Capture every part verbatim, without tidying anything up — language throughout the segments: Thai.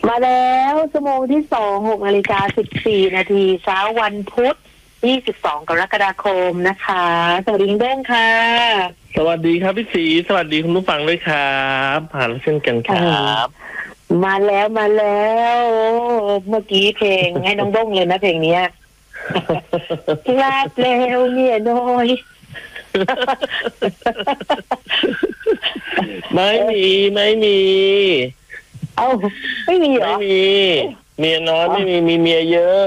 มาแล้วชั่วโมงที่สองหกนาฬิกาสิบสี่นาทีเช้าวันพุธยี่สิบสองกรกฎาคมนะคะสวัสดีคุณเด้งค่ะสวัสดีครับพี่ศรีสวัสดีคุณผู้ฟังด้วยครับผ่านเช่นกันครับมาแล้วมาแล้วเมื่อกี้เพลงให้น้องด้งเลยนะเพลงนี้ลาดแล้วเมียน้อยไม่มีไม่มีเอ้าไม่มีเหรอไม่มีเมียน้อยไม่มีมีเมียเยอะ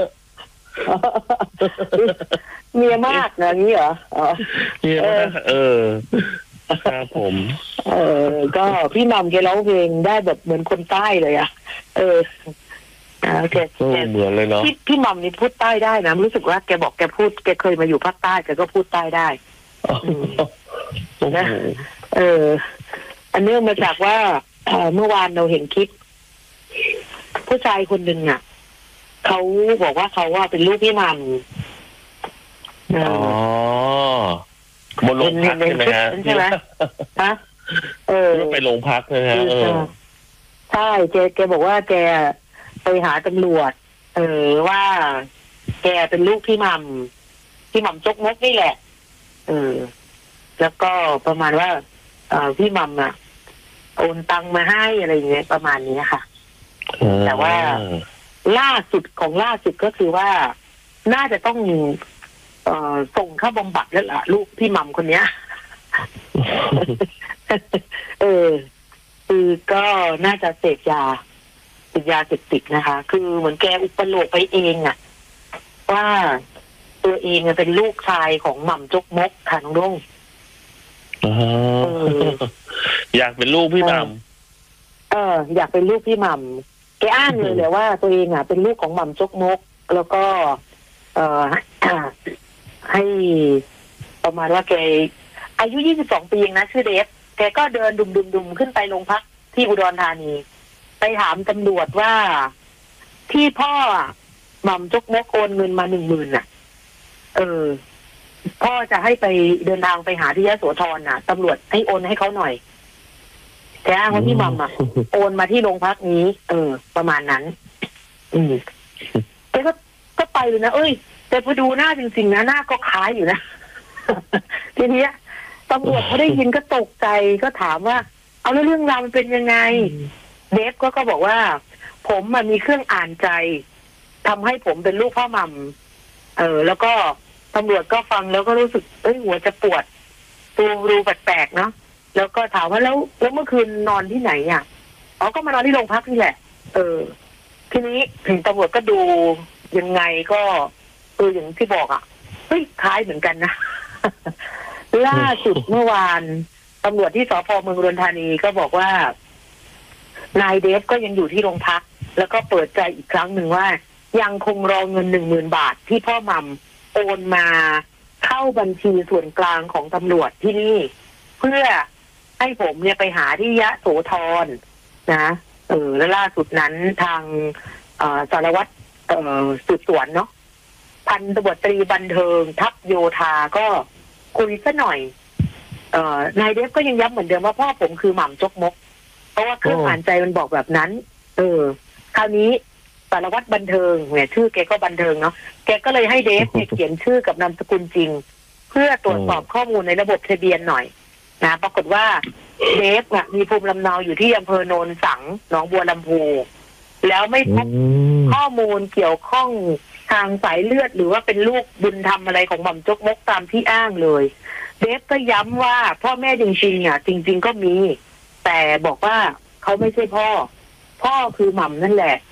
เมียมากนะนี้เหรอเมียมากเออครับผมเออก็พี่มัมแกร้องเพลงได้แบบเหมือนคนใต้เลยอ่ะเออโอเคเหมือนเลยเนาะพี่พี่มัมนี่พูดใต้ได้นะรู้สึกว่าแกบอกแกพูดแกเคยมาอยู่ภาคใต้แกก็พูดใต้ได้นะเอออันเนื่องมาจากว่าเมื่อวานเราเห็นคลิปผู้ชายคนหนึ่งอ่ะเขาบอกว่าเขาว่าเป็นลูกพี่มัมอ๋อบนโรงพักใช่ไหมฮะใช่ไหมฮะเออไปโรงพักนะฮะเออใช่แกแกบอกว่าแกไปหาตำรวจเออว่าแกเป็นลูกพี่มัมพี่มัมจกมกนี่แหละเออแล้วก็ประมาณว่าเออพี่มัมอ่ะโอนตังมาให้อะไรอย่างเงี้ยประมาณนี้ค่ะแต่ว่าล่าสุดของล่าสุดก็คือว่าน่าจะต้องเอ่อส่งเข้าบำบัดแล้วล่ะลูกพี่มัมคนเนี้ยเออคือก็น่าจะเสพยาเสพยาเสพติดนะคะคือเหมือนแกอุปโลกไปเองอ่ะว่าตัวเองเป็นลูกชายของหม่ำจกมกค่ะน้องดงอยากเป็นลูกพี่มัมเอออยากเป็นลูกพี่มัมแกอ้างเลยเลยว่าตัวเองอ่ะเป็นลูกของหม่ำจกมกแล้วก็เอ่อให้ประมาณว่าแกอายุยี่สิบสองปีเองนะชื่อเดฟแกก็เดินดุมๆๆขึ้นไปโรงพักที่อุดรธานีไปถามตำรวจว่าที่พ่อหม่ำจกมกโอนเงินมาหนึ่งหมื่นน่ะเออพ่อจะให้ไปเดินทางไปหาที่ยโสธรน่ะตำรวจให้โอนให้เขาหน่อยแกอ้างว่าพี่มัมอ่ะโอนมาที่โรงพักนี้เออประมาณนั้นอืมแกก็ก็ไปเลยนะเอ้ยแต่พอดูหน้าจริงๆนะหน้าก็คล้ายอยู่นะทีนี้ตำรวจเขาได้ยินก็ตกใจก็ถามว่าเอาแล้วเรื่องราวมันเป็นยังไงเดฟก็ก็บอกว่าผมมันมีเครื่องอ่านใจทำให้ผมเป็นลูกพ่อมัมเออแล้วก็ตำรวจก็ฟังแล้วก็รู้สึกเอ้ยหัวจะปวดตูรูแปลกๆเนาะแล้วก็ถามว่าแล้วแล้วเมื่อคืนนอนที่ไหนอ่ะอ๋อก็มานอนที่โรงพักนี่แหละเออทีนี้ถึงตำรวจก็ดูยังไงก็เอออย่างที่บอกอ่ะเฮ้ยคล้ายเหมือนกันนะ ล่าสุดเมื่อวานตำรวจที่สพเมืองอุดรธานีก็บอกว่านายเดฟก็ยังอยู่ที่โรงพักแล้วก็เปิดใจอีกครั้งหนึ่งว่ายังคงรอเงินหนึ่งหมื่นบาทที่พ่อมัมโอนมาเข้าบัญชีส่วนกลางของตำรวจที่นี่เพื่อให้ผมเนี่ยไปหาที่ยะโสธรนะเออและล่าสุดนั้นทางสารวัตรสืบสวนเนาะพันตำรวจตรีบันเทิงทัพโยธาก็คุยซะหน่อยเอ่อนายเดฟก็ยังย้ำเหมือนเดิมว่าพ่อผมคือหม่ำจกมกเพราะว่าเครื่องอ่านใจมันบอกแบบนั้นเออคราวนี้สารวัตรบันเทิงเนี่ยชื่อแกก็บันเทิงเนาะแกก็เลยให้เดฟเนี่ยเขียนชื่อกับนามสกุลจริงเพื่อตรวจสอบข้อมูลในระบบทะเบียนหน่อยนะปรากฏว่าเดฟเนี่ยมีภูมิลำเนาอยู่ที่อำเภอโนนสังหนองบัวลำพูแล้วไม่พบข้อมูลเกี่ยวข้องทางสายเลือดหรือว่าเป็นลูกบุญธรรมอะไรของหม่ำจกมกตามที่อ้างเลยเดฟก็ย้ำว่าพ่อแม่จริงๆอ่ะจริงๆก็มีแต่บอกว่าเขาไม่ใช่พ่อพ่อคือหม่ำนั่นแหละ